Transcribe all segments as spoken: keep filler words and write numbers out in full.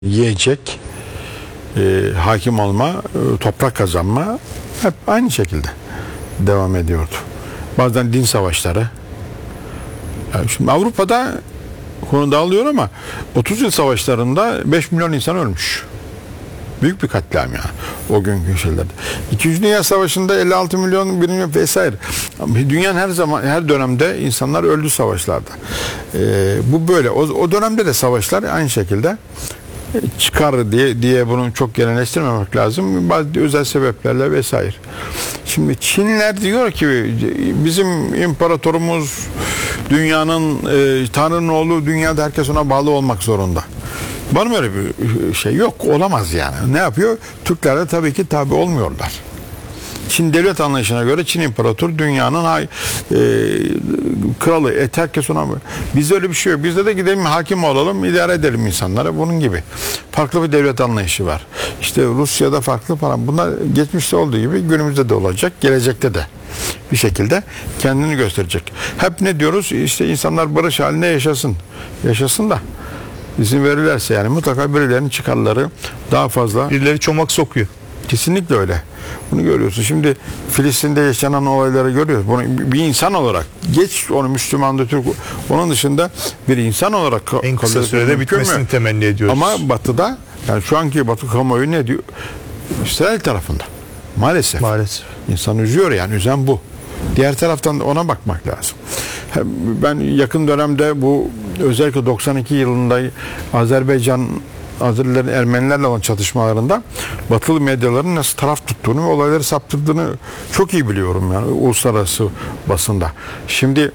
Yiyecek, e, hakim olma, e, toprak kazanma hep aynı şekilde devam ediyordu. Bazen din savaşları. Yani şimdi Avrupa'da konu dağılıyor ama otuz yıl savaşlarında beş milyon insan ölmüş. Büyük bir katliam yani o günkü şeylerde. İkinci Dünya Savaşı'nda elli altı milyon, bir milyon vesaire. Dünyanın her zaman, her dönemde insanlar öldü savaşlarda. Ee, bu böyle. O, o dönemde de savaşlar aynı şekilde çıkar diye diye bunu çok genelleştirmemek lazım. Bazı özel sebeplerle vesaire. Şimdi Çinliler diyor ki bizim imparatorumuz dünyanın e, Tanrı'nın oğlu, dünyada herkes ona bağlı olmak zorunda. Var mı öyle bir şey? Yok, olamaz yani. Ne yapıyor? Türkler de tabii ki tabi olmuyorlar. Çin devlet anlayışına göre Çin imparatoru dünyanın hay, e, kralı. Et herkes ona mı? Bizde öyle bir şey yok. Bizde de gidelim hakim olalım, idare edelim insanlara. Bunun gibi. Farklı bir devlet anlayışı var. İşte Rusya'da farklı falan. Bunlar geçmişte olduğu gibi günümüzde de olacak. Gelecekte de bir şekilde kendini gösterecek. Hep ne diyoruz? İşte insanlar barış halinde yaşasın. Yaşasın da izin verirlerse yani mutlaka birilerinin çıkarları daha fazla. Birileri çomak sokuyor. Kesinlikle öyle. Bunu görüyorsun. Şimdi Filistin'de yaşanan olayları görüyoruz. Bunu bir insan olarak, geç onu Müslüman, Türk, onun dışında bir insan olarak en kısa sürede bitmesini temenni ediyoruz. Ama Batı'da, yani şu anki Batı kamuoyu ne diyor? İsrail tarafında. Maalesef. Maalesef. İnsan üzüyor yani, üzen bu. Diğer taraftan da ona bakmak lazım. Ben yakın dönemde bu özellikle doksan iki yılında Azerbaycan Azerilerin Ermenilerle olan çatışmalarında Batılı medyaların nasıl taraf tuttuğunu ve olayları saptırdığını çok iyi biliyorum yani uluslararası basında. Şimdi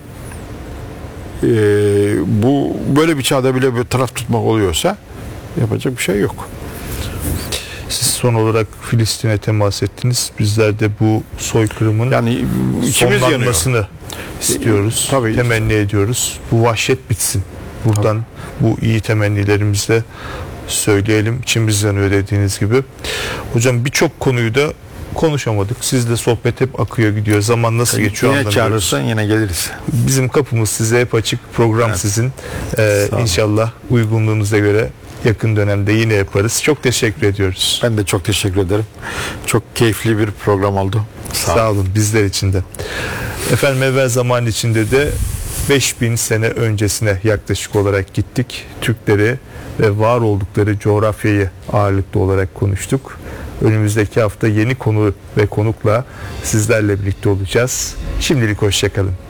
e, bu böyle bir çağda bile bir taraf tutmak oluyorsa yapacak bir şey yok. Siz son olarak Filistin'e temas ettiniz. Bizler de bu soykırımın yani sonlanmasını istiyoruz. Tabii. Temenni ediyoruz. Bu vahşet bitsin. Buradan tabii. Bu iyi temennilerimizle söyleyelim. İçimiz yanıyor dediğiniz gibi. Hocam birçok konuyu da konuşamadık. Sizle sohbet hep akıyor gidiyor. Zaman nasıl yine geçiyor anlamıyoruz. Yine çağırırsan yine geliriz. Bizim kapımız size hep açık. Program evet. Sizin. Ee, inşallah uygunluğunuza göre yakın dönemde yine yaparız. Çok teşekkür ediyoruz. Ben de çok teşekkür ederim. Çok keyifli bir program oldu. Sağ, Sağ olun. Bizler için de. Efendim evvel zaman içinde de beş bin sene öncesine yaklaşık olarak gittik. Türkleri ve var oldukları coğrafyayı ağırlıklı olarak konuştuk. Önümüzdeki hafta yeni konu ve konukla sizlerle birlikte olacağız. Şimdilik hoşça kalın.